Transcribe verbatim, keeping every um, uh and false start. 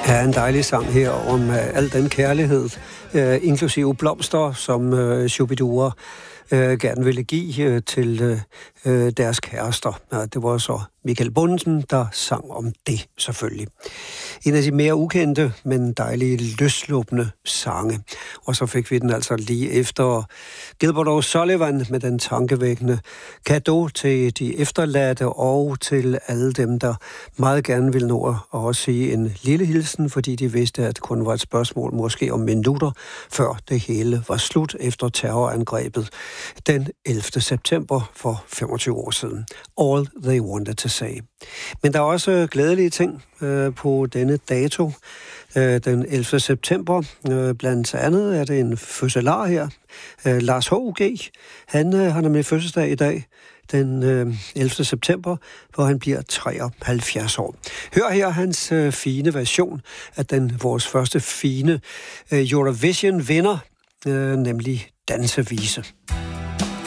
Ja, en dejlig sang her om uh, al den kærlighed, uh, inklusive blomster, som uh, Shubidua uh, gerne ville give uh, til uh, deres kærester. Ja, det var så Michael Bundesen, der sang om det, selvfølgelig. En af de mere ukendte, men dejlige, løsluppende sange. Og så fik vi den altså lige efter Gilbert O'Sullivan med den tankevækkende cadeau til de efterladte og til alle dem, der meget gerne ville nå at også sige en lille hilsen, fordi de vidste, at det kun var et spørgsmål måske om minutter, før det hele var slut efter terrorangrebet den ellevte september for femogtyve år siden. All they wanted to say. Men der er også glædelige ting øh, på denne dato, øh, den ellevte september. Øh, blandt andet er det en fødselar her. Øh, Lars H G, han øh, har nemlig fødselsdag i dag, den øh, ellevte september, hvor han bliver treoghalvfjerds år. Hør her hans øh, fine version af den vores første fine øh, Eurovision-vinder, øh, nemlig Dansevise.